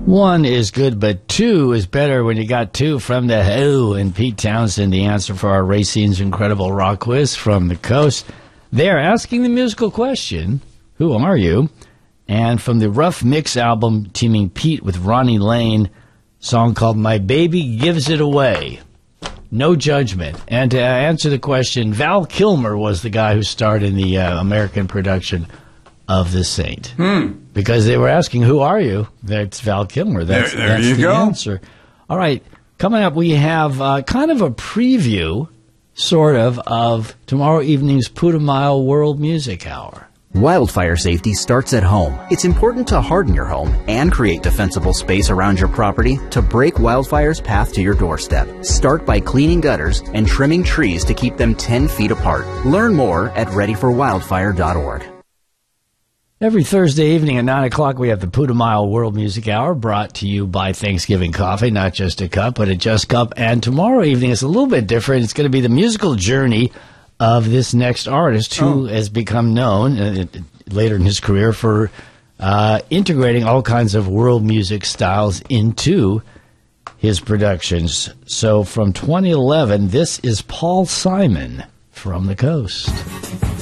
One is good, but two is better when you got two from the Who and Pete Townsend, the answer for our Racine's Incredible Rock Quiz from the coast. They're asking the musical question, who are you? And from the Rough Mix album, teaming Pete with Ronnie Lane, song called My Baby Gives It Away. No judgment. And to answer the question, Val Kilmer was the guy who starred in the American production of The Saint. Because they were asking, who are you? That's Val Kilmer. That's you the go. answer. All right. Coming up, we have kind of a preview, sort of tomorrow evening's Putumayo World Music Hour. Wildfire safety starts at home. It's important to harden your home and create defensible space around your property to break wildfire's path to your doorstep. Start by cleaning gutters and trimming trees to keep them 10 feet apart. Learn more at readyforwildfire.org. Every Thursday evening at 9 o'clock, we have the Putumayo World Music Hour brought to you by Thanksgiving Coffee, not just a cup, but a Just Cup. And tomorrow evening is a little bit different. It's going to be the musical journey of this next artist who has become known later in his career for integrating all kinds of world music styles into his productions. So from 2011, this is Paul Simon from the coast.